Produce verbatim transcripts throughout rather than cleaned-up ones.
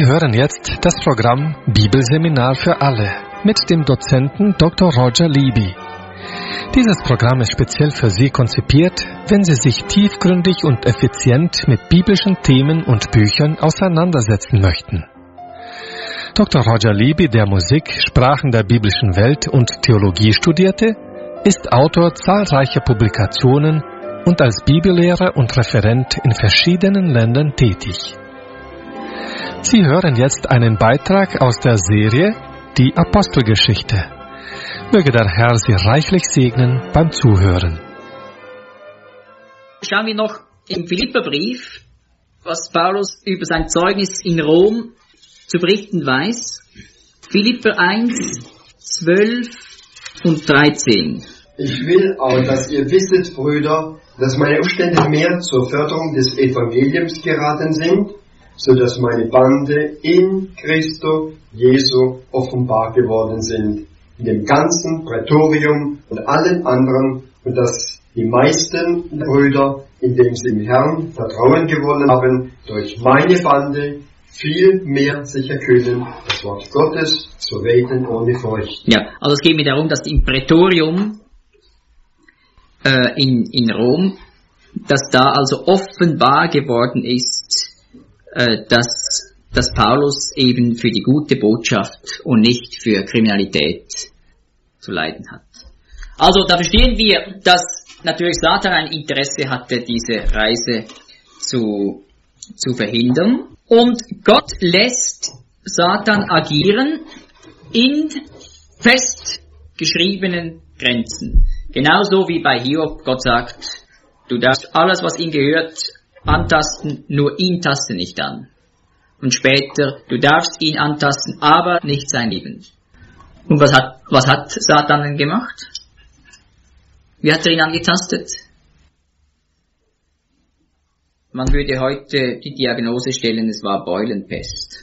hören jetzt das Programm Bibelseminar für alle mit dem Dozenten Doktor Roger Libby. Dieses Programm ist speziell für Sie konzipiert, wenn Sie sich tiefgründig und effizient mit biblischen Themen und Büchern auseinandersetzen möchten. Doktor Roger Libby, der Musik, Sprachen der biblischen Welt und Theologie studierte, ist Autor zahlreicher Publikationen und als Bibellehrer und Referent in verschiedenen Ländern tätig. Sie hören jetzt einen Beitrag aus der Serie Die Apostelgeschichte. Möge der Herr Sie reichlich segnen beim Zuhören. Schauen wir noch im Philipperbrief, was Paulus über sein Zeugnis in Rom zu berichten weiß. Philipper eins, zwölf und dreizehn. Ich will auch, dass ihr wisset, Brüder, dass meine Umstände mehr zur Förderung des Evangeliums geraten sind, so dass meine Bande in Christo Jesu offenbar geworden sind, in dem ganzen Prätorium und allen anderen, und dass die meisten Brüder, indem sie im Herrn Vertrauen gewonnen haben, durch meine Bande viel mehr sicher können, das Wort Gottes zu reden ohne Furcht. Ja, also es geht mir darum, dass im Prätorium äh, in, in Rom, dass da also offenbar geworden ist, äh, dass, dass Paulus eben für die gute Botschaft und nicht für Kriminalität zu leiden hat. Also da verstehen wir, dass natürlich Satan ein Interesse hatte, diese Reise zu, zu verhindern. Und Gott lässt Satan agieren in festgeschriebenen Grenzen. Genauso wie bei Hiob Gott sagt, du darfst alles, was ihm gehört, antasten, nur ihn taste nicht an. Und später, du darfst ihn antasten, aber nicht sein Leben. Und was hat, was hat Satan denn gemacht? Wie hat er ihn angetastet? Man würde heute die Diagnose stellen, es war Beulenpest.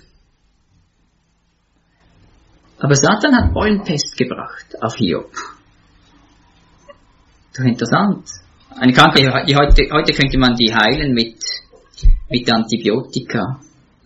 Aber Satan hat Beulenpest gebracht auf Hiob. Doch interessant. Eine Krankheit, die heute, heute könnte man die heilen mit, mit Antibiotika.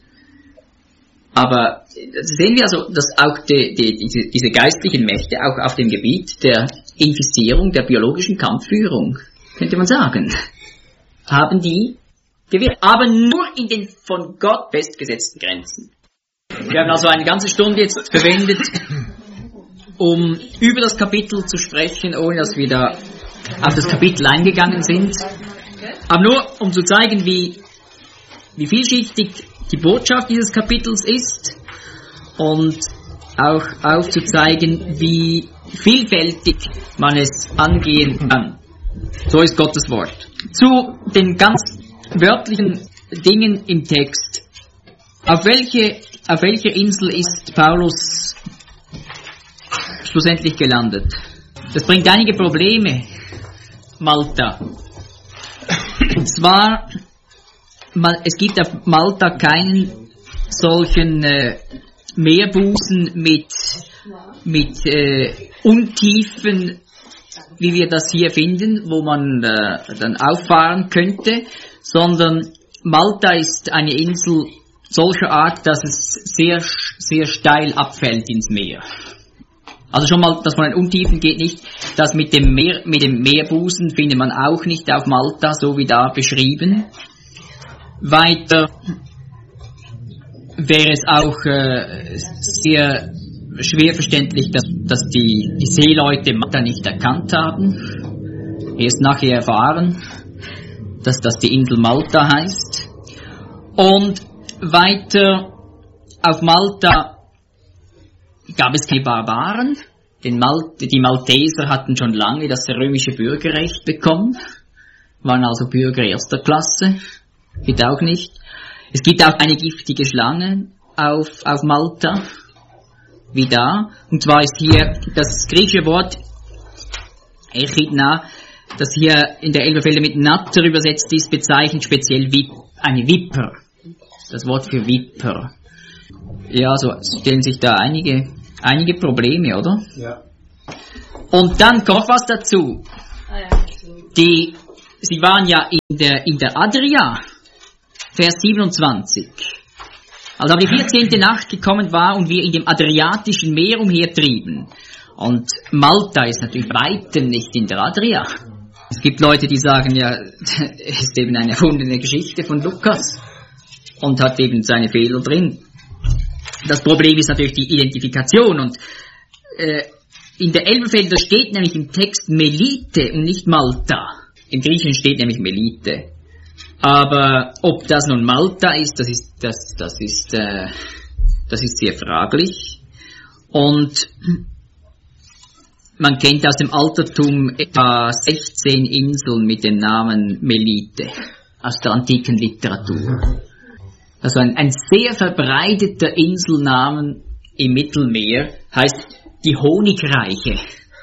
Aber sehen wir also, dass auch die, die, diese, diese geistlichen Mächte auch auf dem Gebiet der Infizierung, der biologischen Kampfführung, könnte man sagen, haben die gewirkt, aber nur in den von Gott festgesetzten Grenzen. Wir haben also eine ganze Stunde jetzt verwendet, um über das Kapitel zu sprechen, ohne dass wir da auf das Kapitel eingegangen sind. Aber nur, um zu zeigen, wie, wie vielschichtig die Botschaft dieses Kapitels ist und auch aufzuzeigen, wie vielfältig man es angehen kann. So ist Gottes Wort. Zu den ganz wörtlichen Dingen im Text. Auf welche, auf welcher Insel ist Paulus schlussendlich gelandet? Das bringt einige Probleme. Malta. Und zwar, es gibt auf Malta keinen solchen äh, Meerbusen mit, mit äh, Untiefen, wie wir das hier finden, wo man äh, dann auffahren könnte, sondern Malta ist eine Insel solcher Art, dass es sehr, sehr steil abfällt ins Meer. Also schon mal, dass man in Untiefen geht nicht. Das mit dem Meer, mit dem Meerbusen findet man auch nicht auf Malta, so wie da beschrieben. Weiter wäre es auch äh, sehr schwer verständlich, dass, dass die, die Seeleute Malta nicht erkannt haben. Erst nachher erfahren, dass das die Insel Malta heißt. Und weiter auf Malta gab es keine Barbaren, denn Mal- die Malteser hatten schon lange das römische Bürgerrecht bekommen, waren also Bürger erster Klasse, geht auch nicht. Es gibt auch eine giftige Schlange auf, auf Malta, wie da, und zwar ist hier das griechische Wort Echidna, das hier in der Elberfelder mit Natter übersetzt ist, bezeichnet speziell Vip- eine Viper, das Wort für Viper. Ja, so stellen sich da einige Einige Probleme, oder? Ja. Und dann kommt was dazu. Die, sie waren ja in der, in der Adria, Vers siebenundzwanzig. Als aber die vierzehnte Nacht gekommen war und wir in dem Adriatischen Meer umhertrieben, und Malta ist natürlich weitem nicht in der Adria. Es gibt Leute, die sagen, ja, es ist eben eine erfundene Geschichte von Lukas und hat eben seine Fehler drin. Das Problem ist natürlich die Identifikation, und äh, in der Elberfelder steht nämlich im Text Melite und nicht Malta. Im Griechischen steht nämlich Melite. Aber ob das nun Malta ist, das ist, das, das ist, äh, das ist sehr fraglich. Und man kennt aus dem Altertum etwa sechzehn Inseln mit dem Namen Melite aus der antiken Literatur. Also ein, ein sehr verbreiteter Inselnamen im Mittelmeer heißt die Honigreiche.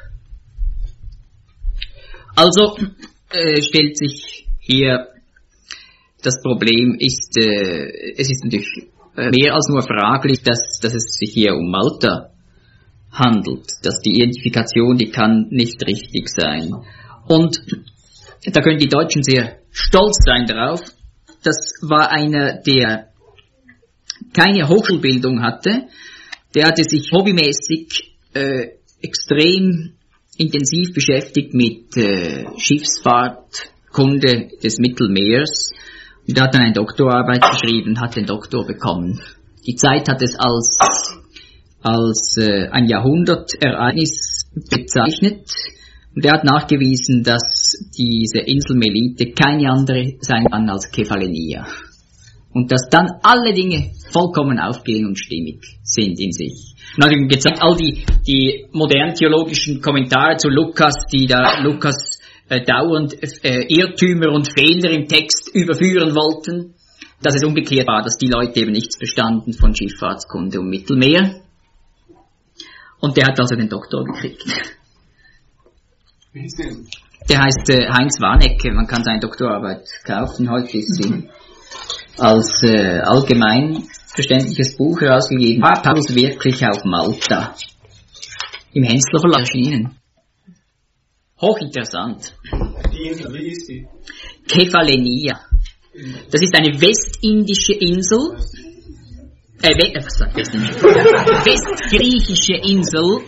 Also äh, stellt sich hier das Problem, ist, äh, es ist natürlich mehr als nur fraglich, dass, dass es sich hier um Malta handelt, dass die Identifikation, die kann nicht richtig sein. Und da können die Deutschen sehr stolz sein darauf. Das war einer, der keine Hochschulbildung hatte. Der hatte sich hobbymäßig äh, extrem intensiv beschäftigt mit äh, Schiffsfahrtkunde des Mittelmeers. Und er hat dann eine Doktorarbeit geschrieben, hat den Doktor bekommen. Die Zeit hat es als als äh, ein Jahrhundertereignis bezeichnet, und er hat nachgewiesen, dass diese Insel Melite keine andere sein kann als Kephalenia, und dass dann alle Dinge vollkommen aufgehen und stimmig sind in sich. Und hat ihm gezeigt, all die, die modernen theologischen Kommentare zu Lukas, die da Lukas äh, dauernd äh, Irrtümer und Fehler im Text überführen wollten, dass es umgekehrt war, dass die Leute eben nichts verstanden von Schifffahrtskunde und Mittelmeer. Und der hat also den Doktor gekriegt. Wie hieß der? Der heißt äh, Heinz Warnecke. Man kann seine Doktorarbeit kaufen. Heute ist sie als äh, allgemein verständliches Buch herausgegeben. War Paulus wirklich auf Malta? Im Hensler Verlag erschienen. Hochinteressant. Die Insel, wie hieß die? Kephalenia. Das ist eine westindische Insel. Äh, was sagt Westindische? Westgriechische Insel.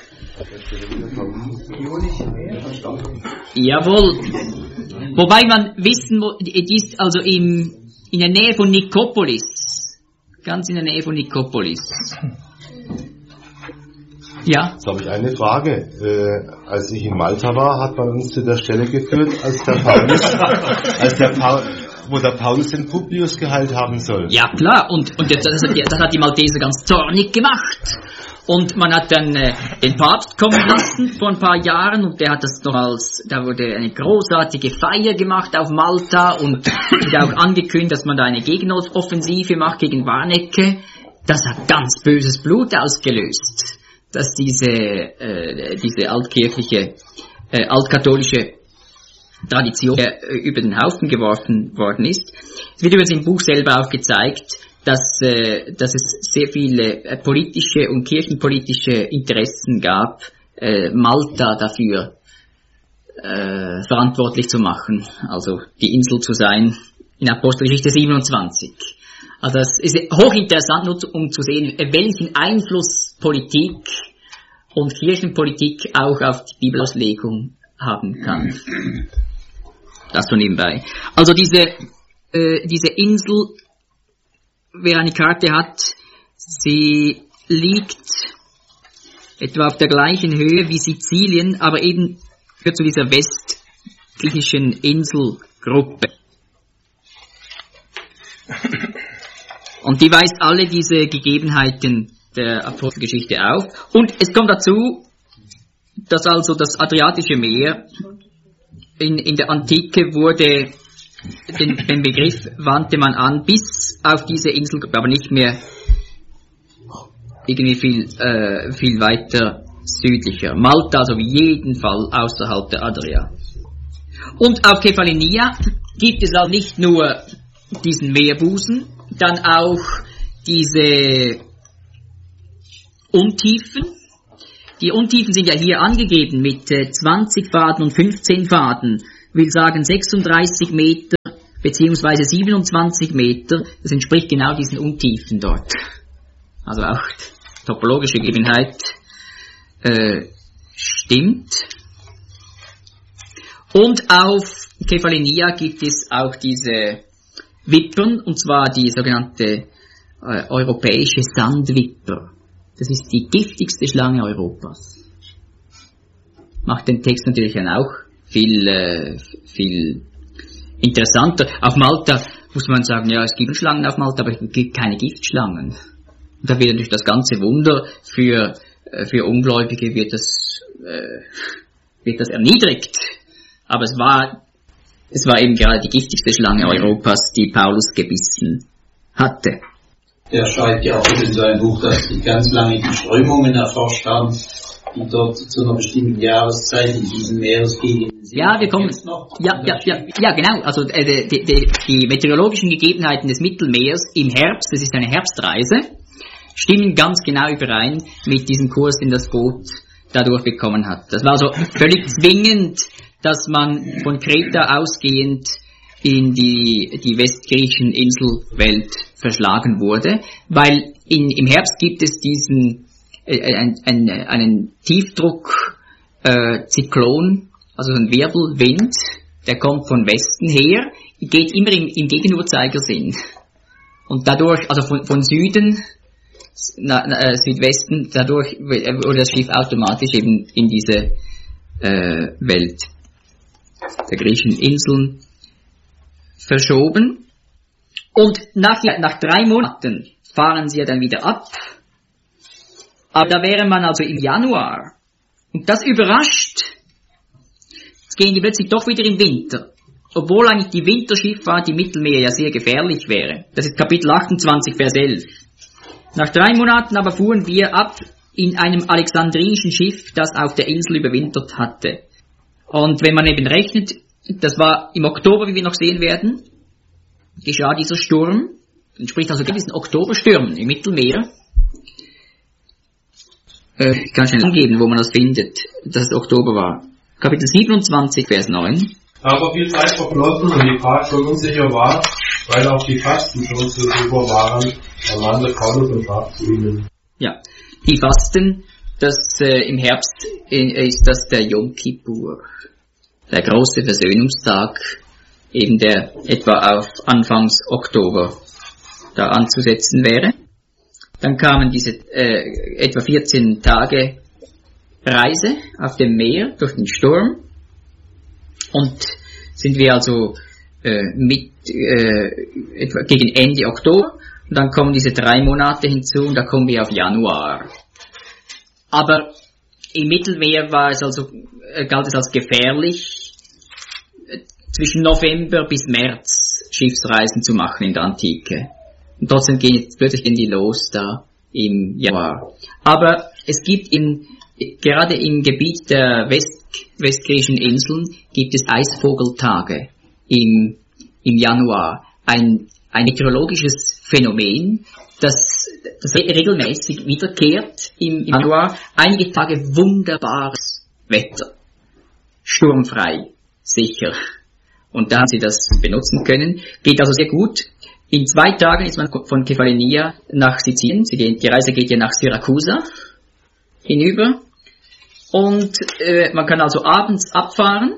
Jawohl. Wobei man wissen muss, die ist also im, in der Nähe von Nikopolis. Ganz in der Nähe von Nikopolis. Ja? Jetzt habe ich eine Frage. Äh, als ich in Malta war, hat man uns zu der Stelle geführt, als der Paulus, als der Paul, wo der Paulus den Publius geheilt haben soll. Ja, klar. Und, und das, das, hat die, das hat die Malteser ganz zornig gemacht. Und man hat dann äh, den Papst kommen lassen vor ein paar Jahren, und der hat das noch als, da wurde eine großartige Feier gemacht auf Malta, und wurde auch angekündigt, dass man da eine Gegenoffensive macht gegen Warnecke. Das hat ganz böses Blut ausgelöst, dass diese, äh, diese altkirchliche, äh, altkatholische Tradition äh, über den Haufen geworfen worden ist. Es wird übrigens im Buch selber auch gezeigt, dass, äh, dass es sehr viele äh, politische und kirchenpolitische Interessen gab, äh, Malta dafür äh, verantwortlich zu machen, also die Insel zu sein, in Apostelgeschichte siebenundzwanzig. Also es ist hochinteressant, nur zu, um zu sehen, welchen Einfluss Politik und Kirchenpolitik auch auf die Bibelauslegung haben kann. Das so nebenbei. Also diese, äh, diese Insel, wer eine Karte hat, sie liegt etwa auf der gleichen Höhe wie Sizilien, aber eben gehört zu dieser westgriechischen Inselgruppe. Und die weist alle diese Gegebenheiten der Apostelgeschichte auf. Und es kommt dazu, dass also das Adriatische Meer in, in der Antike wurde, den, den Begriff wandte man an bis auf diese Inselgruppe, aber nicht mehr irgendwie viel, äh, viel weiter südlicher. Malta also auf jeden Fall außerhalb der Adria. Und auf Kephalenia gibt es auch nicht nur diesen Meerbusen, dann auch diese Untiefen. Die Untiefen sind ja hier angegeben mit äh, zwanzig Faden und fünfzehn Faden, will sagen sechsunddreißig Meter beziehungsweise siebenundzwanzig Meter, das entspricht genau diesen Untiefen dort. Also auch topologische Gegebenheit äh, stimmt. Und auf Kefalonia gibt es auch diese Wippern, und zwar die sogenannte äh, europäische Sandwipper. Das ist die giftigste Schlange Europas. Macht den Text natürlich dann auch viel, äh, viel interessanter. Auf Malta muss man sagen, ja, es gibt Schlangen auf Malta, aber es gibt keine Giftschlangen. Und da wird natürlich das ganze Wunder für, äh, für Ungläubige wird das, äh, wird das erniedrigt. Aber es war, es war eben gerade die giftigste Schlange Europas, die Paulus gebissen hatte. Er schreibt ja auch in seinem Buch, dass die ganz lange die Strömungen erforscht haben, die dort zu einer bestimmten Jahreszeit in diesen Meeresgegenden sind. Ja, wir kommen. Ja, ja, ja, ja, genau. Also äh, die, die, die meteorologischen Gegebenheiten des Mittelmeers im Herbst, das ist eine Herbstreise, stimmen ganz genau überein mit diesem Kurs, den das Boot dadurch bekommen hat. Das war also völlig zwingend, dass man von Kreta ausgehend in die, die westgriechischen Inselwelt verschlagen wurde, weil in, im Herbst gibt es diesen äh, ein, ein, einen Tiefdruck äh, Zyklon, also ein Wirbelwind, der kommt von Westen her, geht immer im, im Gegenuhrzeigersinn. Und dadurch, also von, von Süden, na, na, äh, Südwesten, dadurch wurde das Schiff automatisch eben in diese äh, Welt der griechischen Inseln verschoben. Und nach, nach drei Monaten fahren sie ja dann wieder ab. Aber da wäre man also im Januar. Und das überrascht. Jetzt gehen die plötzlich doch wieder im Winter. Obwohl eigentlich die Winterschifffahrt im Mittelmeer ja sehr gefährlich wäre. Das ist Kapitel achtundzwanzig, Vers elf. Nach drei Monaten aber fuhren wir ab in einem alexandrinischen Schiff, das auf der Insel überwintert hatte. Und wenn man eben rechnet, das war im Oktober, wie wir noch sehen werden, geschah dieser Sturm, entspricht also diesen Oktoberstürmen im Mittelmeer. Äh, ich kann schnell angeben, wo man das findet, dass es Oktober war. Kapitel siebenundzwanzig, Vers neun. Aber viel Zeit verflossen und die Fahrt schon unsicher war, weil auch die Fasten schon zu über waren, ermahnte Paulus und sprach zu ihnen. Ja, die Fasten, das äh, im Herbst äh, ist das der Yom Kippur, der große Versöhnungstag, eben der etwa auf Anfangs Oktober da anzusetzen wäre. Dann kamen diese äh, etwa vierzehn Tage Reise auf dem Meer durch den Sturm und sind wir also äh, mit äh, etwa gegen Ende Oktober und dann kommen diese drei Monate hinzu und da kommen wir auf Januar. Aber im Mittelmeer war es also, äh, galt es als gefährlich, äh, zwischen November bis März Schiffsreisen zu machen in der Antike. Und trotzdem gehen jetzt plötzlich gehen die los da im Januar. Aber es gibt in, gerade im Gebiet der West, westgriechischen Inseln gibt es Eisvogeltage im, im Januar. Ein, ein meteorologisches Phänomen, das, das regelmäßig wiederkehrt im, im Januar. Einige Tage wunderbares Wetter. Sturmfrei, sicher. Und da haben sie das benutzen können. Geht also sehr gut. In zwei Tagen ist man von Kefalonia nach Sizilien. Sie gehen, die Reise geht ja nach Syrakusa hinüber. Und äh, man kann also abends abfahren.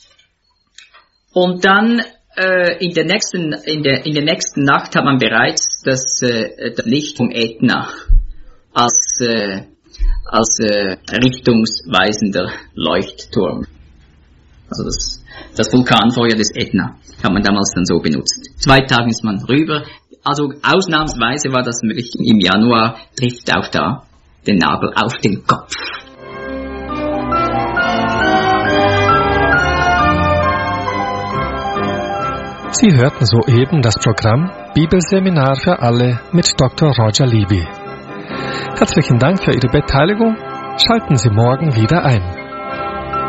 Und dann äh, in der nächsten in der in der nächsten Nacht hat man bereits das, äh, das Licht vom Ätna als äh, als äh, richtungsweisender Leuchtturm. Also das das Vulkanfeuer des Ätna hat man damals dann so benutzt. Zwei Tage ist man rüber. Also ausnahmsweise war das möglich. Im Januar trifft auch da den Nagel auf den Kopf. Sie hörten soeben das Programm Bibelseminar für alle mit Doktor Roger Libby. Herzlichen Dank für Ihre Beteiligung. Schalten Sie morgen wieder ein.